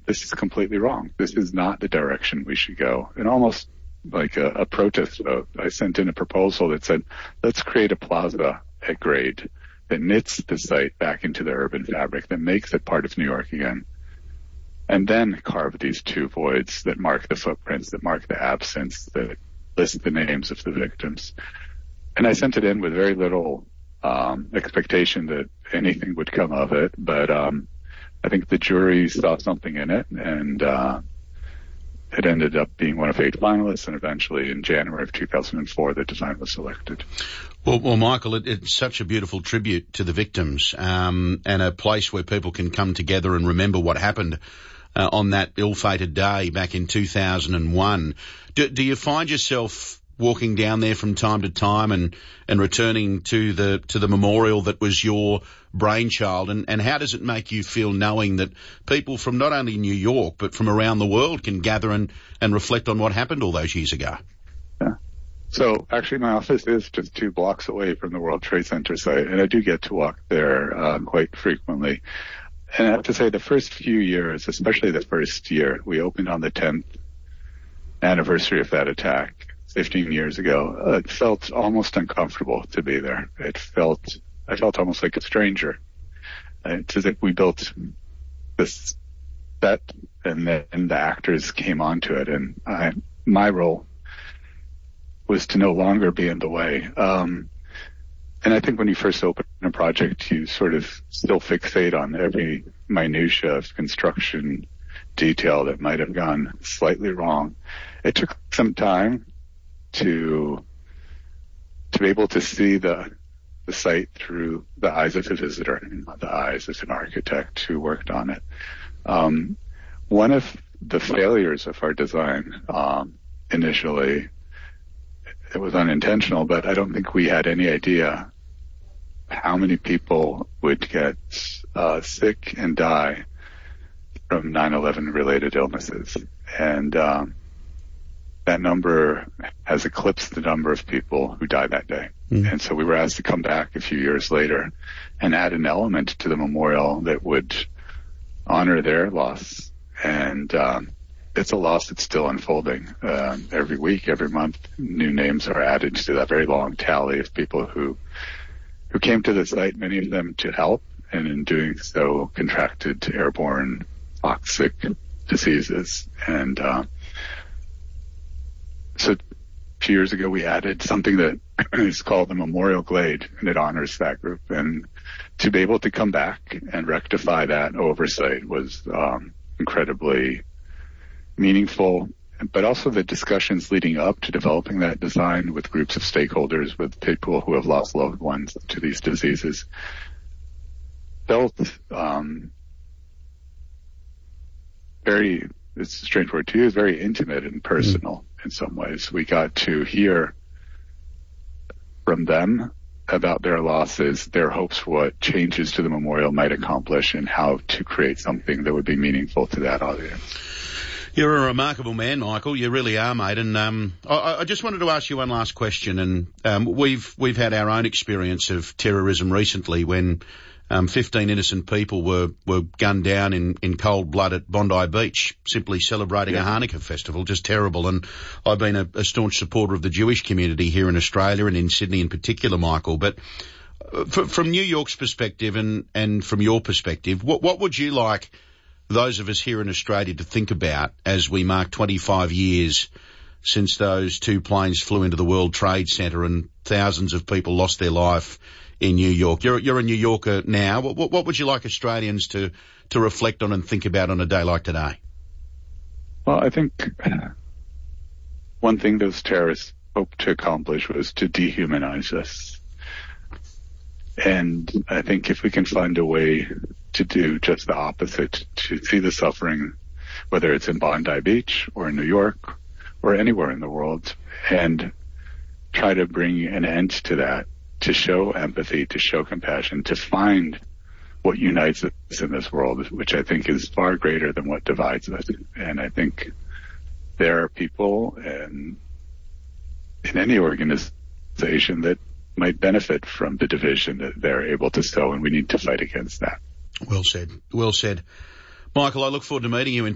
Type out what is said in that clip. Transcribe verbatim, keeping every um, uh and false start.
this is completely wrong. This is not the direction we should go. And almost like a, a protest vote, I sent in a proposal that said, let's create a plaza at grade that knits the site back into the urban fabric, that makes it part of New York again. And then carve these two voids that mark the footprints, that mark the absence, that list the names of the victims. And I sent it in with very little um, expectation that anything would come of it. But um, I think the jury saw something in it, and uh, it ended up being one of eight finalists. And eventually, in January of two thousand four, the design was selected. Well, well, Michael, it, it's such a beautiful tribute to the victims, um, and a place where people can come together and remember what happened Uh, on that ill-fated day back in two thousand one. Do, do you find yourself walking down there from time to time and, and returning to the to the memorial that was your brainchild? And, and how does it make you feel knowing that people from not only New York but from around the world can gather and, and reflect on what happened all those years ago? Yeah. So actually my office is just two blocks away from the World Trade Center site, and I do get to walk there uh, quite frequently. And I have to say, the first few years, especially the first year, we opened on the tenth anniversary of that attack fifteen years ago. Uh, it felt almost uncomfortable to be there. It felt, I felt almost like a stranger. Uh, it's as if we built this set and then the actors came onto it, and I, my role was to no longer be in the way. Um, And I think when you first open a project, you sort of still fixate on every minutia of construction detail that might have gone slightly wrong. It took some time to to be able to see the the site through the eyes of a visitor, not the eyes of an architect who worked on it. Um, one of the failures of our design um, initially, it was unintentional, but I don't think we had any idea how many people would get uh, sick and die from nine eleven related illnesses. And um, that number has eclipsed the number of people who died that day. Mm. And so we were asked to come back a few years later and add an element to the memorial that would honor their loss. And um, it's a loss that's still unfolding. Uh, every week, every month, new names are added to that very long tally of people who who came to the site, many of them to help, and in doing so contracted airborne toxic diseases. And uh, so a few years ago, we added something that is called the Memorial Glade, and it honors that group. And to be able to come back and rectify that oversight was um, incredibly meaningful, but also the discussions leading up to developing that design with groups of stakeholders, with people who have lost loved ones to these diseases, felt um, very, it's a strange word to use, very intimate and personal mm-hmm. in some ways. We got to hear from them about their losses, their hopes for what changes to the memorial might accomplish, and how to create something that would be meaningful to that audience. You're a remarkable man, Michael. You really are, mate. And um, I, I just wanted to ask you one last question. And um, we've we've had our own experience of terrorism recently when um, fifteen innocent people were, were gunned down in, in cold blood at Bondi Beach, simply celebrating yeah. a Hanukkah festival. Just terrible. And I've been a, a staunch supporter of the Jewish community here in Australia and in Sydney in particular, Michael. But f- from New York's perspective and, and from your perspective, what, what would you like those of us here in Australia to think about as we mark twenty-five years since those two planes flew into the World Trade Center and thousands of people lost their life in New York? You're, you're a New Yorker now. What, what would you like Australians to, to reflect on and think about on a day like today? Well, I think one thing those terrorists hoped to accomplish was to dehumanize us. And I think if we can find a way to do just the opposite, to see the suffering, whether it's in Bondi Beach or in New York or anywhere in the world, and try to bring an end to that, to show empathy, to show compassion, to find what unites us in this world, which I think is far greater than what divides us. And I think there are people in, in any organization that might benefit from the division that they're able to sow, and we need to fight against that. Well said. Well said. Michael, I look forward to meeting you in